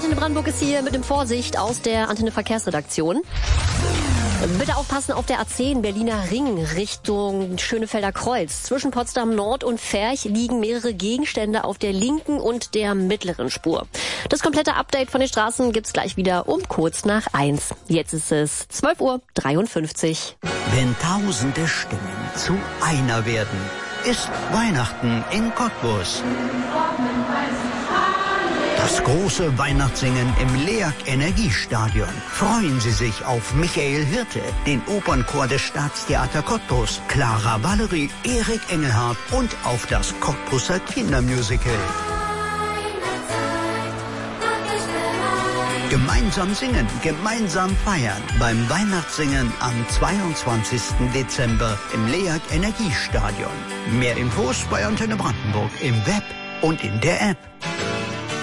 Antenne Brandenburg ist hier mit dem Vorsicht aus der Antenne Verkehrsredaktion. Bitte aufpassen auf der A10 Berliner Ring Richtung Schönefelder Kreuz. Zwischen Potsdam Nord und Ferch liegen mehrere Gegenstände auf der linken und der mittleren Spur. Das komplette Update von den Straßen gibt's gleich wieder um kurz nach 1. Jetzt ist es 12:53 Uhr. Wenn tausende Stimmen zu einer werden, ist Weihnachten in Cottbus. Das große Weihnachtssingen im LEAG Energiestadion. Freuen Sie sich auf Michael Hirte, den Opernchor des Staatstheater Cottbus, Clara Valerie, Erik Engelhardt und auf das Cottbuser Kindermusical. Gemeinsam singen, gemeinsam feiern beim Weihnachtssingen am 22. Dezember im LEAG Energiestadion. Mehr Infos bei Antenne Brandenburg im Web und in der App.